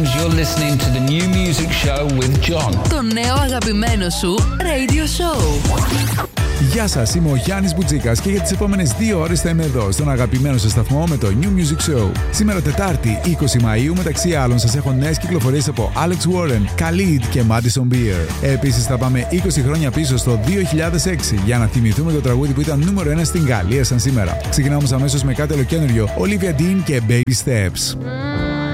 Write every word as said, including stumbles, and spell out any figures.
You're listening to the New Music Show with John. Το νέο αγαπημένο σου radio show. Γεια σας, είμαι ο Γιάννης Μπουτζίκας και για τις επόμενες δύο ώρες θα είμαι εδώ στον αγαπημένο σας σταθμό με το New Music Show. Σήμερα Τετάρτη, είκοσι Μαΐου, μεταξύ άλλων σας έχω νέες κυκλοφορίες από Alex Warren, Khalid και Madison Beer. Επίσης θα πάμε είκοσι χρόνια πίσω στο δύο χιλιάδες έξι για να θυμηθούμε το τραγούδι που ήταν νούμερο ένα στην Γαλλία σαν σήμερα. Ξεκινάμε αμέσως με κάτι ολοκαίνουργιο, Olivia Dean και Baby Steps.